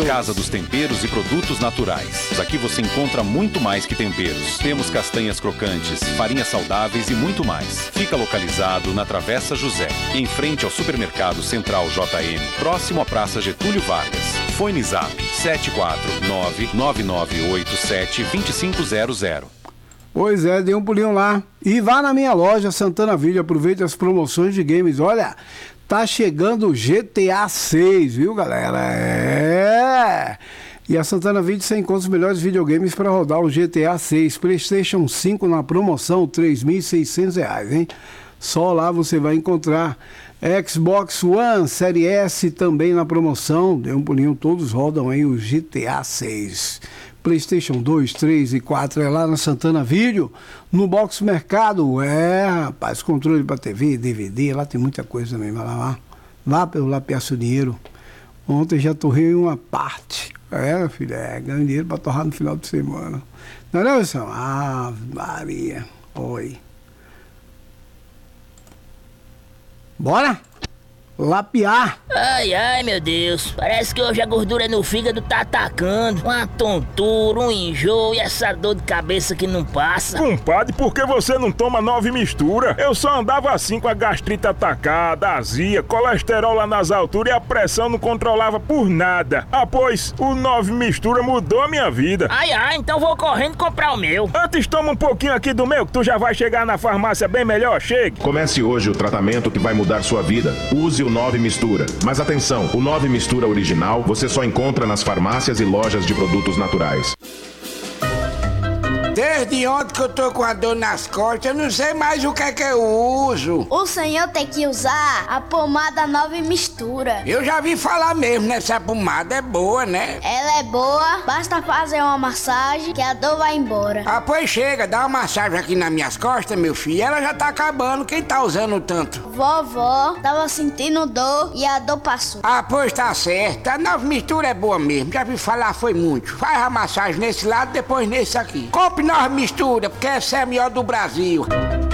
Casa dos Temperos e Produtos Naturais. Aqui você encontra muito mais que temperos. Temos castanhas crocantes, farinhas saudáveis e muito mais. Fica localizado na Travessa José, em frente ao Supermercado Central JM, próximo à Praça Getúlio Vargas. Fone Zap 749-9987-2500. Pois é, dê um pulinho lá. E vá na minha loja Santana Video, aproveite as promoções de games. Olha, tá chegando o GTA 6, viu, galera? E a Santana Video você encontra os melhores videogames para rodar o GTA 6. PlayStation 5 na promoção, R$ 3.600, hein? Só lá você vai encontrar. Xbox One Série S também na promoção. Dê um pulinho, todos rodam aí o GTA 6. PlayStation 2, 3 e 4 é lá na Santana Video. No Box Mercado, rapaz, controle para TV, DVD, lá tem muita coisa também. Vai lá. Vá pelo lá, peça o dinheiro. Ontem já torrei uma parte. Meu filho, ganho dinheiro para torrar no final de semana. Não é isso? Ah, Maria. Oi. Bora? Lapiar. Ai, meu Deus. Parece que hoje a gordura no fígado tá atacando. Uma tontura, um enjoo e essa dor de cabeça que não passa. Compadre, por que você não toma 9 mistura? Eu só andava assim com a gastrite atacada, azia, colesterol lá nas alturas e a pressão não controlava por nada. Pois o 9 mistura mudou a minha vida. Ai, então vou correndo comprar o meu. Antes toma um pouquinho aqui do meu que tu já vai chegar na farmácia bem melhor, chegue. Comece hoje o tratamento que vai mudar sua vida. Use o 9 mistura. Mas atenção, o 9 mistura original você só encontra nas farmácias e lojas de produtos naturais. Desde ontem que eu tô com a dor nas costas, eu não sei mais o que é que eu uso. O senhor tem que usar a pomada 9 mistura. Eu já vi falar mesmo nessa pomada, é boa, né? Ela é boa, basta fazer uma massagem que a dor vai embora. Pois chega, dá uma massagem aqui nas minhas costas, meu filho, ela já tá acabando, quem tá usando tanto? Vovó tava sentindo dor e a dor passou. Pois tá certo, a 9 mistura é boa mesmo, já vi falar foi muito. Faz a massagem nesse lado, depois nesse aqui. Compre 9 mistura, porque essa é a melhor do Brasil.